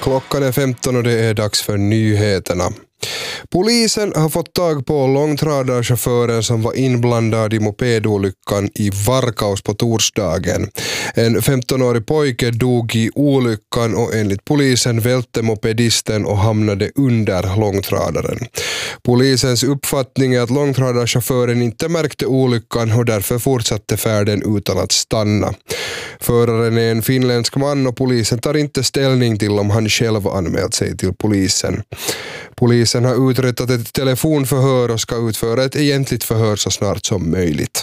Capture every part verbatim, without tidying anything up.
Klockan är femton och det är dags för nyheterna. Polisen har fått tag på långtradarchauffören som var inblandad i mopedolyckan i Varkaus på torsdagen. En femtonårig pojke dog i olyckan och enligt polisen välte mopedisten och hamnade under långtradaren. Polisens uppfattning är att långtradarchauffören inte märkte olyckan och därför fortsatte färden utan att stanna. Föraren är en finländsk man och polisen tar inte ställning till om han själv anmält sig till polisen. Polisen har uträttat ett telefonförhör och ska utföra ett egentligt förhör så snart som möjligt.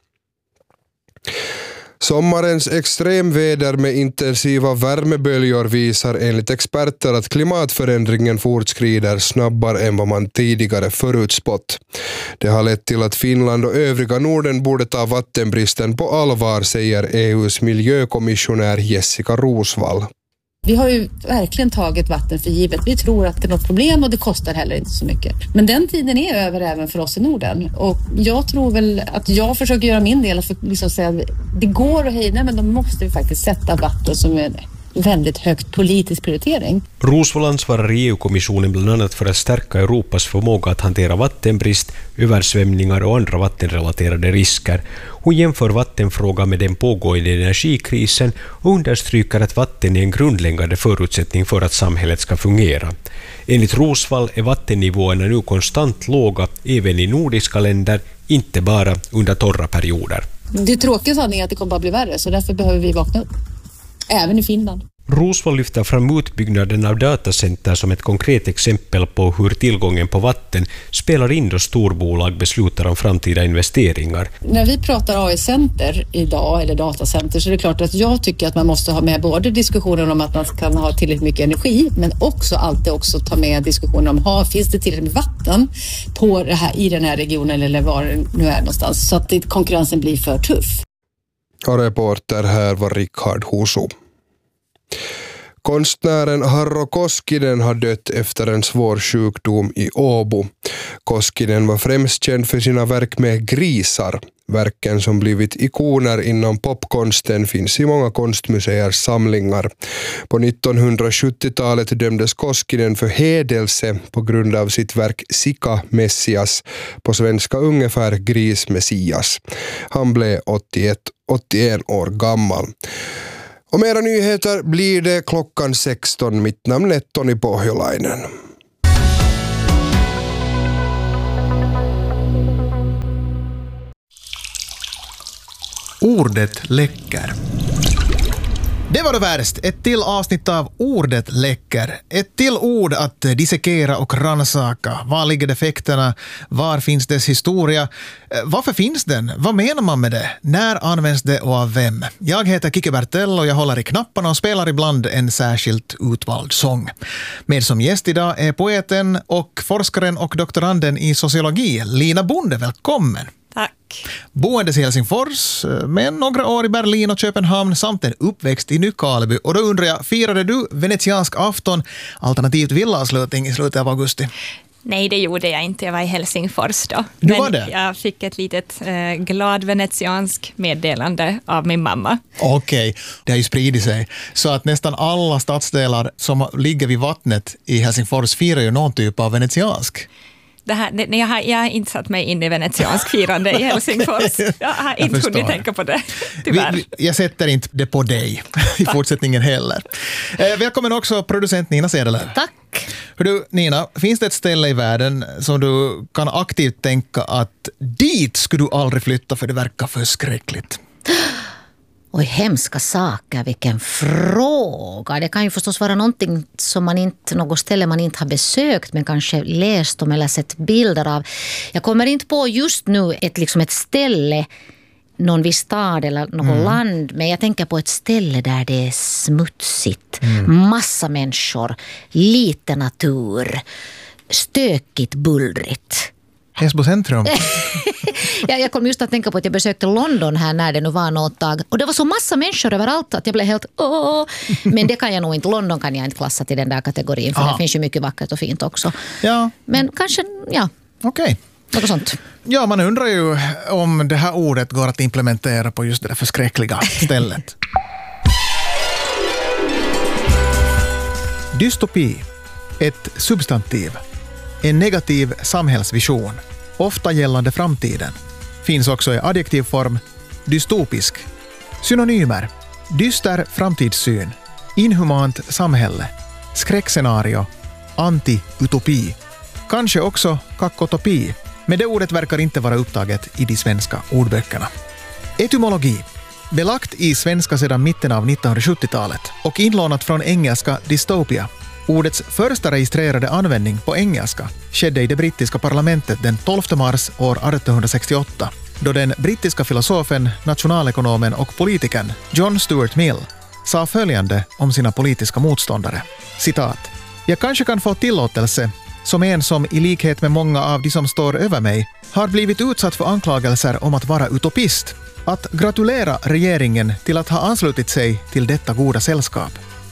Sommarens extremväder med intensiva värmeböljor visar enligt experter att klimatförändringen fortskrider snabbare än vad man tidigare förutspått. Det har lett till att Finland och övriga Norden borde ta vattenbristen på allvar, säger E U:s miljökommissionär Jessica Rosvall. Vi har ju verkligen tagit vatten för givet. Vi tror att det är något problem och det kostar heller inte så mycket. Men den tiden är över även för oss i Norden. Och jag tror väl att jag försöker göra min del för att liksom säga att det går att hejda, men då måste vi faktiskt sätta vatten som är väldigt högt politisk prioritering. Rosvall ansvarar i E U-kommissionen bland annat för att stärka Europas förmåga att hantera vattenbrist, översvämningar och andra vattenrelaterade risker. Hon jämför vattenfrågan med den pågående energikrisen och understryker att vatten är en grundläggande förutsättning för att samhället ska fungera. Enligt Rosvall är vattennivåerna nu konstant låga även i nordiska länder, inte bara under torra perioder. Det tråkiga sanningen är att det kommer att bli värre, så därför behöver vi vakna upp. Även i Finland. Rosvall lyfter fram utbyggnaden av datacenter som ett konkret exempel på hur tillgången på vatten spelar in då storbolag beslutar om framtida investeringar. När vi pratar A I-center idag, eller datacenter, så är det klart att jag tycker att man måste ha med både diskussionen om att man kan ha tillräckligt mycket energi, men också alltid också ta med diskussionen om ha, finns det tillräckligt med vatten på det här, i den här regionen eller var det nu är någonstans, så att det, konkurrensen blir för tuff. Och reporter här var Rickard Husu. Konstnären Harro Koskinen har dött efter en svår sjukdom i Åbo. Koskinen var främst känd för sina verk med grisar. Verken som blivit ikoner inom popkonsten finns i många konstmuseers samlingar. På nittonhundrasjuttiotalet dömdes Koskinen för hedelse på grund av sitt verk Sika Messias, på svenska ungefär Gris Messias. Han blev åttioett, åttioen år gammal. Och mera nyheter blir det klockan sexton. Mitt namn är Toni Pohjolainen. Ordet läcker. Det var det värst. Ett till avsnitt av Ordet läcker. Ett till ord att dissekera och ransaka. Var ligger defekterna? Var finns dess historia? Varför finns den? Vad menar man med det? När används det och av vem? Jag heter Kike Bertell och jag håller i knapparna och spelar ibland en särskilt utvald sång. Med som gäst idag är poeten och forskaren och doktoranden i sociologi, Lina Bonde. Välkommen! Tack. Boendes i Helsingfors, men några år i Berlin och Köpenhamn samt en uppväxt i Nykarleby. Och då undrar jag, firade du venetiansk afton alternativt villavslutning i slutet av augusti? Nej, det gjorde jag inte. Jag var i Helsingfors då. Du men var det? Jag fick ett litet eh, glad venetiansk meddelande av min mamma. Okej, okay. Det har ju spridit sig. Så att nästan alla stadsdelar som ligger vid vattnet i Helsingfors firar ju någon typ av venetiansk. Det här, det, jag, har, jag har inte satt mig in i venetiansk firande i Helsingfors. Jag har inte jag hunnit tänka på det, tyvärr. Vi, vi, jag sätter inte det på dig i fortsättningen heller. Eh, välkommen också producent Nina Sedelöv. Tack. Hör du, Nina, finns det ett ställe i världen som du kan aktivt tänka att dit skulle du aldrig flytta för det verkar för skräckligt? Oj, hemska saker, vilken fråga. Det kan ju förstås vara någonting som man inte, något ställe man inte har besökt men kanske läst om eller sett bilder av. Jag kommer inte på just nu ett, liksom ett ställe, någon viss stad eller något mm. land, men jag tänker på ett ställe där det är smutsigt, mm. massa människor, lite natur, stökigt, bullrigt. Häsbo centrum. ja, jag kom just att tänka på att jag besökte London här när det nu var något tag. Och det var så massa människor överallt att jag blev helt åh. Men det kan jag nog inte, London kan jag inte klassa till den där kategorin. För Aha. det finns ju mycket vackert och fint också. Ja. Men kanske, ja. Okej. Okay. Något sånt. Ja, man undrar ju om det här ordet går att implementera på just det där förskräckliga stället. Dystopi, ett substantiv, en negativ samhällsvision, ofta gällande framtiden. Finns också i adjektivform, dystopisk. Synonymer, dyster framtidssyn, inhumant samhälle, skräckscenario, anti-utopi, kanske också kakotopi, men det ordet verkar inte vara upptaget i de svenska ordböckerna. Etymologi, belagt i svenska sedan mitten av nittonhundrasjuttiotalet och inlånat från engelska dystopia. Ordets första registrerade användning på engelska skedde i det brittiska parlamentet den tolfte mars år artonhundrasextioåtta, då den brittiska filosofen, nationalekonomen och politikern John Stuart Mill sa följande om sina politiska motståndare. Citat. Jag kanske kan få tillåtelse, som en som i likhet med många av de som står över mig har blivit utsatt för anklagelser om att vara utopist, att gratulera regeringen till att ha anslutit sig till detta goda sällskap.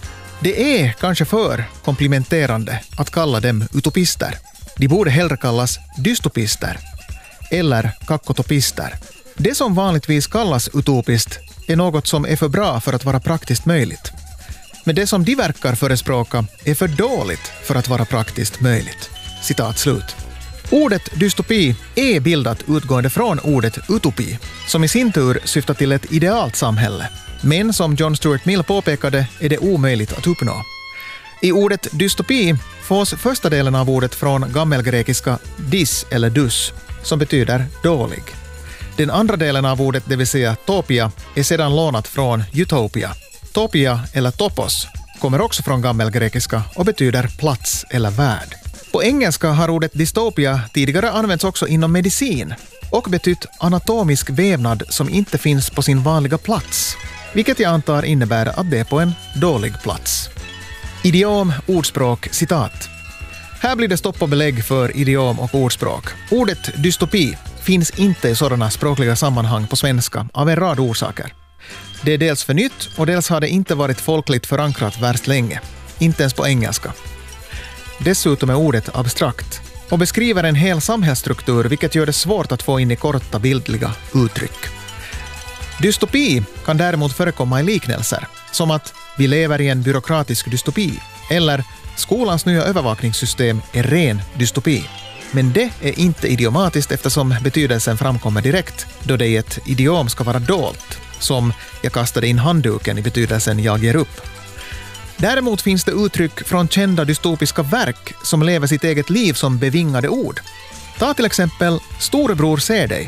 Det är kanske för komplimenterande att kalla dem utopister. De borde hellre kallas dystopister eller kakotopister. Det som vanligtvis kallas utopiskt är något som är för bra för att vara praktiskt möjligt. Men det som de verkar förespråka är för dåligt för att vara praktiskt möjligt. Citat slut. Ordet dystopi är bildat utgående från ordet utopi, som i sin tur syftar till ett idealt samhälle. Men som John Stuart Mill påpekade är det omöjligt att uppnå. I ordet dystopi fås första delen av ordet från gammelgrekiska dis eller dus, som betyder dålig. Den andra delen av ordet, det vill säga topia, är sedan lånat från utopia. Topia eller topos kommer också från gammelgrekiska och betyder plats eller värld. På engelska har ordet dystopia tidigare använts också inom medicin och betytt anatomisk vävnad som inte finns på sin vanliga plats, vilket jag antar innebär att det är på en dålig plats. Idiom, ordspråk, citat. Här blir det stopp och belägg för idiom och ordspråk. Ordet dystopi finns inte i sådana språkliga sammanhang på svenska av en rad orsaker. Det är dels för nytt och dels har det inte varit folkligt förankrat värst länge, inte ens på engelska. Dessutom är ordet abstrakt och beskriver en hel samhällsstruktur, vilket gör det svårt att få in i korta bildliga uttryck. Dystopi kan däremot förekomma i liknelser, som att vi lever i en byråkratisk dystopi eller skolans nya övervakningssystem är ren dystopi. Men det är inte idiomatiskt eftersom betydelsen framkommer direkt då det i ett idiom ska vara dolt, som jag kastade in handduken i betydelsen jag ger upp. Däremot finns det uttryck från kända dystopiska verk som lever sitt eget liv som bevingade ord. Ta till exempel Storebror ser dig